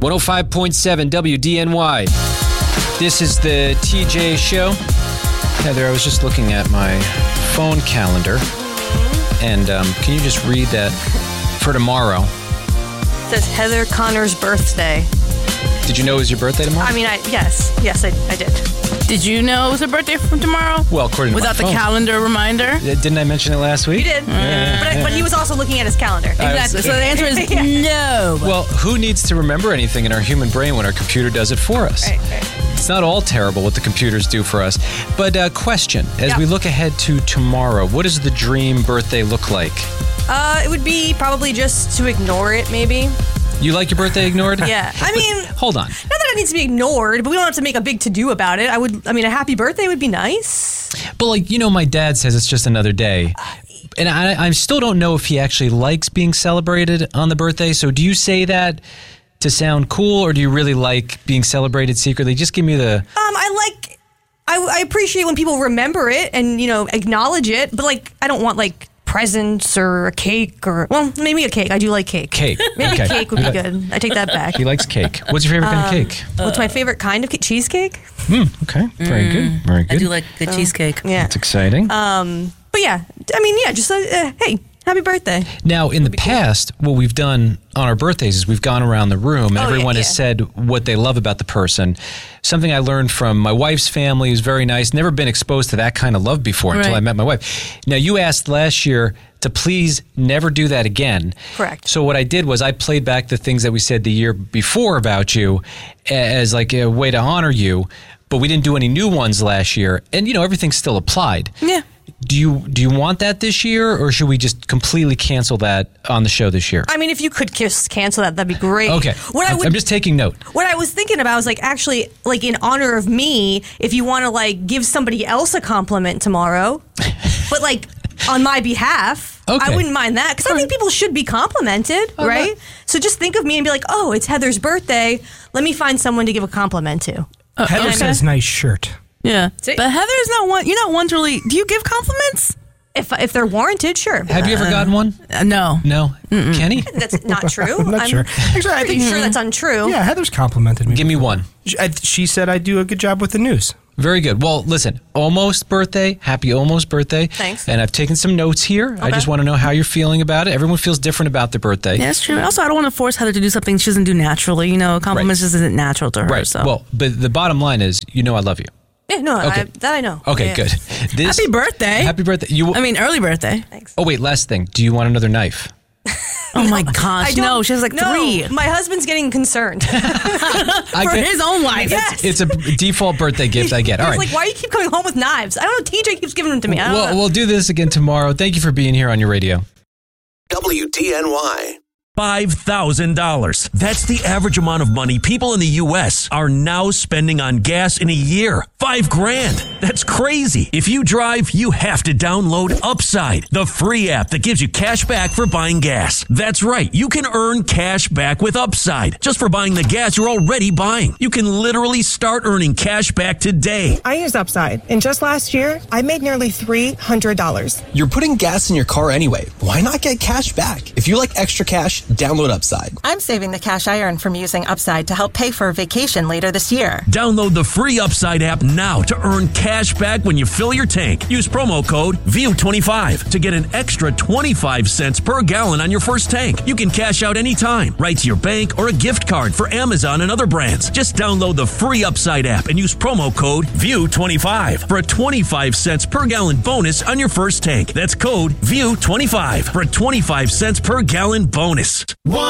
105.7 WDNY. This is the TJ Show. Heather, I was just looking at my phone calendar. And can you just read that for tomorrow? It says Heather Connor's birthday. Did you know it was your birthday tomorrow? I mean, yes, I did. Did you know it was her birthday from tomorrow? Well, according to without my phone. the calendar reminder? Didn't I mention it last week? You did. But he was also looking at his calendar. Exactly. So the answer is no. Well, who needs to remember anything in our human brain when our computer does it for us? Right. It's not all terrible what the computers do for us. But question, as we look ahead to tomorrow, what does the dream birthday look like? It would be probably just to ignore it, maybe. You like your birthday ignored? Yeah. I mean, hold on. Not that it needs to be ignored, but we don't have to make a big to-do about it. I mean, a happy birthday would be nice. But my dad says it's just another day. And I still don't know if he actually likes being celebrated on the birthday. So do you say that to sound cool, or do you really like being celebrated secretly? Just give me the... I appreciate when people remember it and, acknowledge it, but, I don't want, presents or a cake or... Well, maybe a cake. I do like cake. Maybe cake would be good. I take that back. He likes cake. What's your favorite kind of cake? What's my favorite kind of cake? Cheesecake? Okay. Very good. Very good. I do like good cheesecake. Yeah. That's exciting. But yeah, just hey, happy birthday. Now, in the past, what we've done on our birthdays is we've gone around the room and everyone has said what they love about the person. Something I learned from my wife's family is very nice. Never been exposed to that kind of love before until I met my wife. Now, you asked last year to please never do that again. Correct. So what I did was I played back the things that we said the year before about you as a way to honor you, but we didn't do any new ones last year. And, everything still applied. Yeah. Do you want that this year, or should we just completely cancel that on the show this year? I mean, if you could just cancel that, that'd be great. Okay. I'm just taking note. What I was thinking about was actually, in honor of me, if you want to give somebody else a compliment tomorrow, but on my behalf, I wouldn't mind that, because I think people should be complimented, right? So just think of me and be like, oh, it's Heather's birthday. Let me find someone to give a compliment to. Heather says nice shirt. Yeah. But Heather's not one. You're not one to really. Do you give compliments? If they're warranted, sure. Have you ever gotten one? No. No. Kenny? That's not true. I'm not sure. Actually, I'm pretty sure that's untrue. Yeah, Heather's complimented me. Give me one. She said I do a good job with the news. Very good. Well, listen, almost birthday. Happy almost birthday. Thanks. And I've taken some notes here. Okay. I just want to know how you're feeling about it. Everyone feels different about their birthday. Yeah, that's true. Also, I don't want to force Heather to do something she doesn't do naturally. Compliments just isn't natural to her. Right. So. Well, but the bottom line is, I love you. Yeah, no, okay. That I know. Okay, yeah. good. Happy birthday. Happy birthday. Early birthday. Thanks. Oh, wait, last thing. Do you want another knife? Oh my gosh, no, she has 3. My husband's getting concerned. For his own life. Yes. It's a default birthday gift I get. All right. He's why do you keep coming home with knives? I don't know, TJ keeps giving them to me. I don't know. We'll do this again tomorrow. Thank you for being here on your radio. WDNY. $5,000. That's the average amount of money people in the U.S. are now spending on gas in a year. $5,000. That's crazy. If you drive, you have to download Upside, the free app that gives you cash back for buying gas. That's right. You can earn cash back with Upside just for buying the gas you're already buying. You can literally start earning cash back today. I use Upside, and just last year, I made nearly $300. You're putting gas in your car anyway. Why not get cash back? If you like extra cash, download Upside. I'm saving the cash I earn from using Upside to help pay for a vacation later this year. Download the free Upside app now to earn cash back when you fill your tank. Use promo code VIEW25 to get an extra 25 cents per gallon on your first tank. You can cash out anytime, right to your bank or a gift card for Amazon and other brands. Just download the free Upside app and use promo code VIEW25 for a 25 cents per gallon bonus on your first tank. That's code VIEW25 for a 25 cents per gallon bonus.